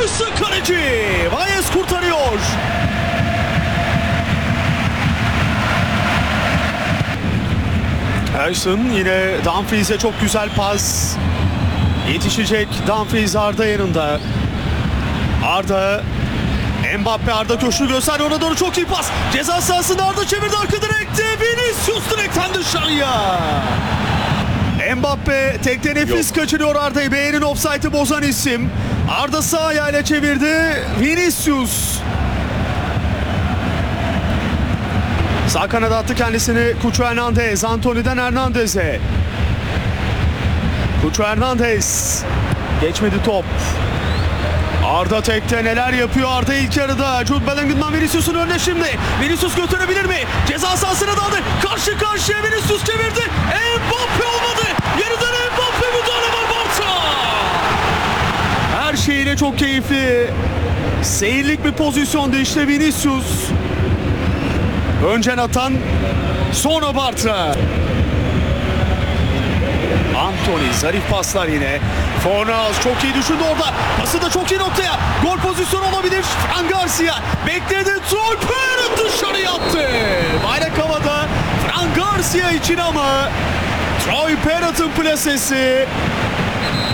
koştu kaleci. Valles kurtarıyor. Ersin yine Dumfries'e çok güzel pas. Yetişecek Dumfries, Arda yanında. Arda, Mbappe, Arda köşkü göster, ona doğru çok iyi pas. Ceza sahasında Arda çevirdi, arka direkte. Vinicius direkten dışarıya. Mbappe tekte nefis kaçırıyor Arda'yı. Bayern'in offside'ı bozan isim. Arda sağ ayağıyla çevirdi. Vinicius. Sağ kanada attı kendisini Cucho Hernandez. Antony'den Hernandez'e. Cucho Hernandez. Geçmedi top. Arda tekte neler yapıyor Arda ilk yarıda. Jude Bellingham'dan Vinicius'un önüne şimdi. Vinicius götürebilir mi? Ceza sahasına daldı. Karşı karşıya Vinicius çevirdi. Mbappe olmadı. Yeniden Mbappe, müdahale var Bartra. Her şeyiyle çok keyifli. Seyirlik bir pozisyonda işte Vinicius. Önce atan, sonra Bartra. Antony, zarif paslar yine. Fornals çok iyi düşündü orada. Pası da çok iyi noktaya. Gol pozisyonu olabilir. Fran Garcia bekledi. Troy Parrott dışarıya attı. Bayrak havada. Fran Garcia için ama Troy Parrott'ın plasesi.